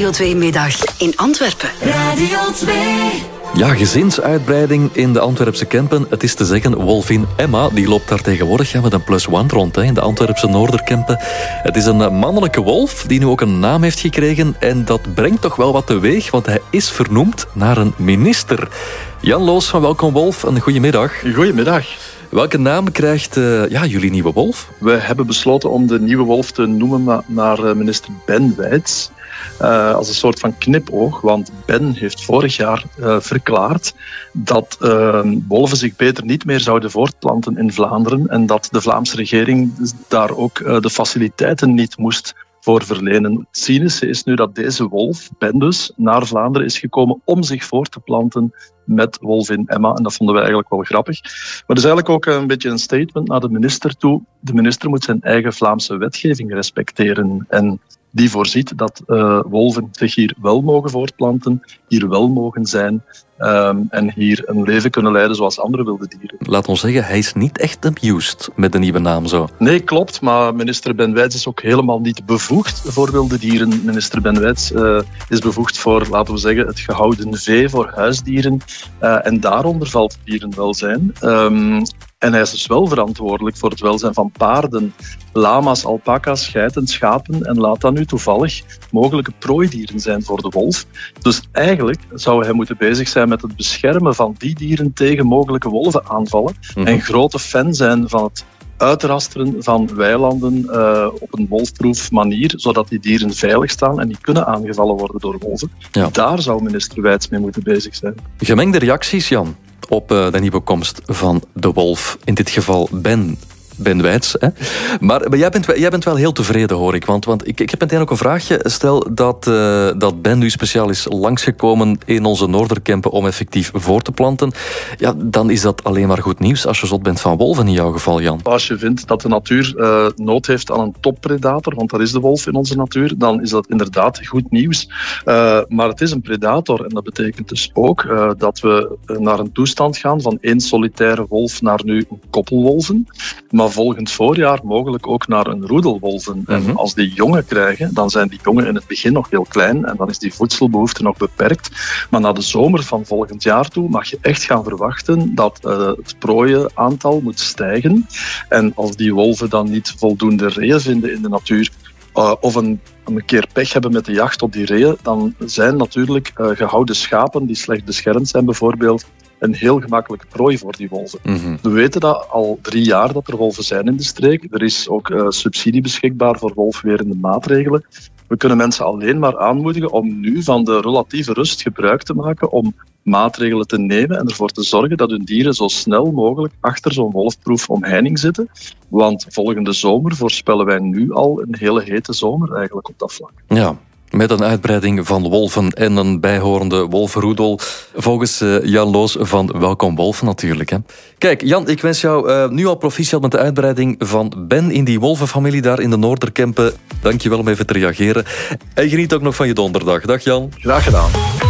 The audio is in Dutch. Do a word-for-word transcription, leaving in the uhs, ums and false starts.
Radio twee-middag in Antwerpen. Radio twee. Ja, gezinsuitbreiding in de Antwerpse Kempen. Het is te zeggen, wolvin Emma, die loopt daar tegenwoordig ja, met een plus one rond hè, in de Antwerpse Noorderkempen. Het is een mannelijke wolf die nu ook een naam heeft gekregen. En dat brengt toch wel wat teweeg, want hij is vernoemd naar een minister. Jan Loos van Welkom Wolf, een goedemiddag. Goedemiddag. Welke naam krijgt uh, ja, jullie nieuwe wolf? We hebben besloten om de nieuwe wolf te noemen naar minister Ben Wijts. Uh, als een soort van knipoog, want Ben heeft vorig jaar uh, verklaard dat uh, wolven zich beter niet meer zouden voortplanten in Vlaanderen en dat de Vlaamse regering daar ook uh, de faciliteiten niet moest voor verlenen. Het cynische is nu dat deze wolf, Ben dus, naar Vlaanderen is gekomen om zich voor te planten met wolvin Emma. En dat vonden we eigenlijk wel grappig. Maar het is eigenlijk ook een beetje een statement naar de minister toe. De minister moet zijn eigen Vlaamse wetgeving respecteren en die voorziet dat uh, wolven zich hier wel mogen voortplanten, hier wel mogen zijn um, en hier een leven kunnen leiden zoals andere wilde dieren. Laat ons zeggen, hij is niet echt amused met de nieuwe naam zo. Nee, klopt, maar minister Ben Wijts is ook helemaal niet bevoegd voor wilde dieren. Minister Ben Wijts uh, is bevoegd voor, laten we zeggen, het gehouden vee, voor huisdieren. Uh, en daaronder valt dierenwelzijn. Um, En hij is dus wel verantwoordelijk voor het welzijn van paarden, lama's, alpaca's, geiten, schapen en laat dat nu toevallig mogelijke prooidieren zijn voor de wolf. Dus eigenlijk zou hij moeten bezig zijn met het beschermen van die dieren tegen mogelijke wolvenaanvallen mm-hmm. en grote fan zijn van het uitrasteren van weilanden uh, op een wolfproof manier, zodat die dieren veilig staan en niet kunnen aangevallen worden door wolven. Ja. Daar zou minister Wijts mee moeten bezig zijn. Gemengde reacties, Jan, op de nieuwe komst van de wolf. In dit geval Ben, Ben Wijts. Hè? Maar, maar jij, bent, jij bent wel heel tevreden, hoor ik. Want, want ik, ik heb meteen ook een vraagje. Stel dat, uh, dat Ben nu speciaal is langsgekomen in onze Noorderkempen om effectief voor te planten. Ja, dan is dat alleen maar goed nieuws als je zot bent van wolven in jouw geval, Jan. Als je vindt dat de natuur uh, nood heeft aan een toppredator, want dat is de wolf in onze natuur, dan is dat inderdaad goed nieuws. Uh, maar het is een predator en dat betekent dus ook uh, dat we naar een toestand gaan van één solitaire wolf naar nu een koppel wolven. Maar volgend voorjaar mogelijk ook naar een roedelwolven. Mm-hmm. En als die jongen krijgen, dan zijn die jongen in het begin nog heel klein en dan is die voedselbehoefte nog beperkt. Maar na de zomer van volgend jaar toe mag je echt gaan verwachten dat uh, het prooienaantal moet stijgen. En als die wolven dan niet voldoende reeën vinden in de natuur, Uh, of een, een keer pech hebben met de jacht op die reeën, dan zijn natuurlijk uh, gehouden schapen die slecht beschermd zijn bijvoorbeeld een heel gemakkelijke prooi voor die wolven. Mm-hmm. We weten dat al drie jaar dat er wolven zijn in de streek. Er is ook uh, subsidie beschikbaar voor wolfwerende maatregelen. We kunnen mensen alleen maar aanmoedigen om nu van de relatieve rust gebruik te maken om maatregelen te nemen en ervoor te zorgen dat hun dieren zo snel mogelijk achter zo'n wolfproof omheining zitten. Want volgende zomer voorspellen wij nu al een hele hete zomer eigenlijk op dat vlak. Ja. Met een uitbreiding van wolven en een bijhorende wolvenroedel. Volgens uh, Jan Loos van Welkom Wolf natuurlijk. Hè. Kijk, Jan, ik wens jou uh, nu al proficiat met de uitbreiding van Ben in die wolvenfamilie daar in de Noorderkempen. Dank je wel om even te reageren. En geniet ook nog van je donderdag. Dag Jan. Graag gedaan.